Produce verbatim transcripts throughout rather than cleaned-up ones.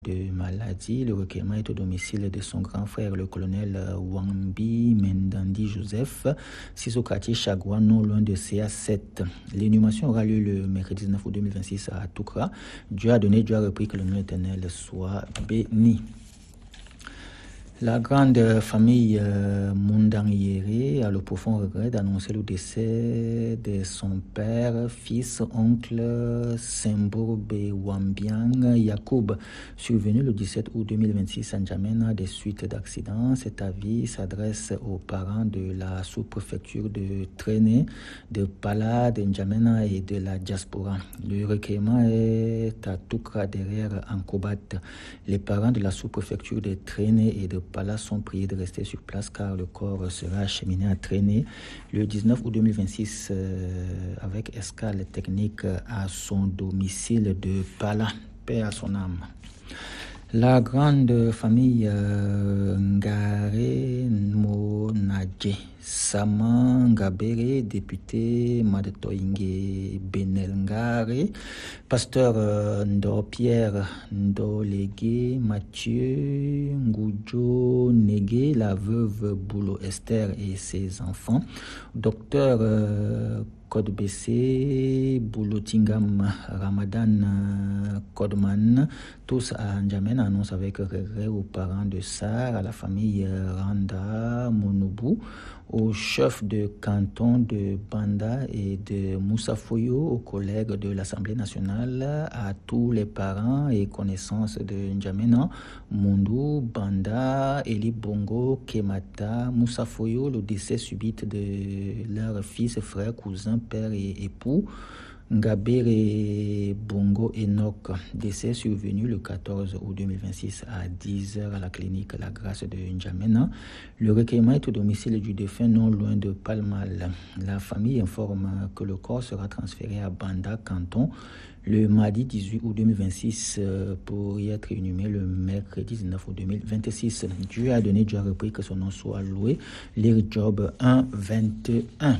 de maladie. Le recueillement est au domicile de son grand frère, le colonel Wambi Mendandi Joseph, six au quartier Chagua, non loin de C A sept. L'inhumation aura lieu le mercredi dix-neuf août deux mille vingt-six à Toukra. Dieu a donné, Dieu a repris, que le nom éternel soit béni. La grande famille euh, Mundangiyere a le profond regret d'annoncer le décès de son père, fils, oncle Sembourbe Wambiang Yacoub, survenu le dix-sept août deux mille vingt-six à N'Djamena des suites d'accidents. Cet avis s'adresse aux parents de la sous-préfecture de Traîné, de Pala, de N'Djamena et de la diaspora. Le recueillement est à Toukra derrière Ankobat. Les parents de la sous-préfecture de Traîné et de Pala sont priés de rester sur place car le corps sera acheminé à Traîner le dix-neuf août deux mille vingt-six euh, avec escale technique à son domicile de Pala. Paix à son âme. La grande famille euh, Ngare Monadje Sama Ngabere, député Madetoinge Benel Ngare, pasteur euh, Ndo Pierre Ndo Légué, Mathieu Ngoujo Négué, la veuve Boulo Esther et ses enfants, docteur euh, Code B C, Boulotingam Ramadan Kodman, tous à N'Djamena, annonce avec regret aux parents de Sar, à la famille Randa Monobu, au chef de canton de Banda et de Moussa Foyo, aux collègues de l'Assemblée nationale, à tous les parents et connaissances de N'Djamena, Mundu, Banda, Eli Bongo, Kemata, Moussa Foyo, le décès subit de leurs fils, frères, cousins, père et époux, Ngabere Bongo Enoch, décès survenu le quatorze août deux mille vingt-six à dix heures à la clinique La Grâce de N'Djamena. Le recueillement est au domicile du défunt non loin de Palmal. La famille informe que le corps sera transféré à Banda Canton le mardi dix-huit août deux mille vingt-six pour y être inhumé le mercredi dix-neuf août deux mille vingt-six. Dieu a donné, Dieu a repris, que son nom soit loué. Lire Job un, vingt et un.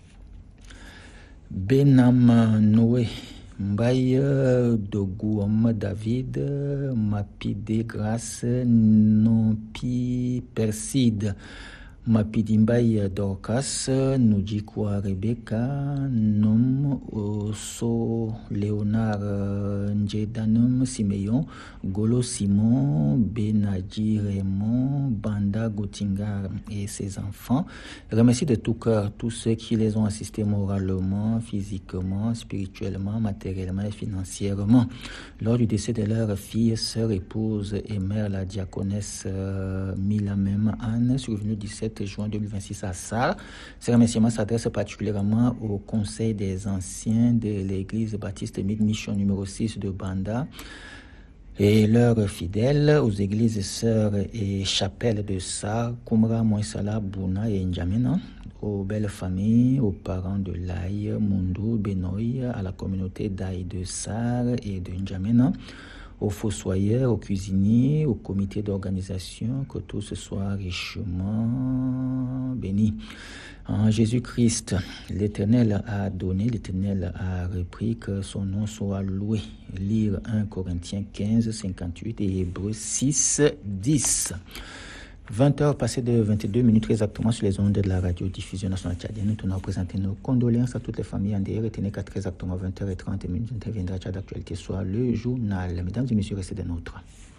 Benam Noé, Mbaye Dogouom David, Mapide Grâce, Nompi Perside, Mapidimbaye Dorcas, Nujikwa Rebecca, Nom Oso Léonard Njedanum Simeon, Golo Simon, Benadji Raymond, Banda Goutingar et ses enfants. Remercie de tout cœur tous ceux qui les ont assistés moralement, physiquement, spirituellement, matériellement et financièrement. Lors du décès de leur fille, sœur, épouse et mère, la diaconesse euh, Milamem Anne, survenue le dix-sept juin deux mille vingt-six à Sar. Ces remerciements s'adressent particulièrement au Conseil des anciens de l'église baptiste Mid-Mission numéro six de Banda et leurs fidèles, aux églises sœurs et chapelles de Sar, Koumra, Moïsala, Bouna et N'Djamena, aux belles familles, aux parents de Laï, Mundu, Benoï, à la communauté d'Aï de Sar et de N'Djamena, aux fossoyeurs, aux cuisiniers, au comité d'organisation, que tous soient richement bénis. En Jésus-Christ, l'Éternel a donné, l'Éternel a repris, que son nom soit loué. Lire un Corinthiens quinze, cinquante-huit et Hébreux six, dix. vingt heures passées de vingt-deux minutes exactement sur les ondes de la radio-diffusion nationale tchadienne. Nous tenons à présenter nos condoléances à toutes les familles endeuillées. Retenez qu'à très exactement vingt heures trente minutes interviendra Tchad d'actualité, soit le journal. Mesdames et messieurs, restez des nôtres.